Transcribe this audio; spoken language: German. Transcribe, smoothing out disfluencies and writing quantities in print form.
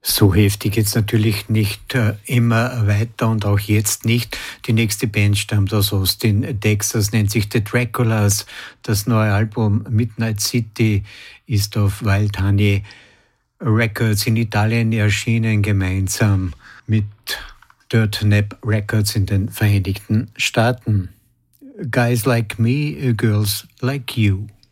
So heftig jetzt natürlich nicht immer weiter und auch jetzt nicht. Die nächste Band stammt aus Austin, Texas, nennt sich The Draculas. Das neue Album Midnight City ist auf Wild Honey Records in Italien erschienen, gemeinsam mit Dirt Nap Records in den Vereinigten Staaten. Guys like me, girls like you.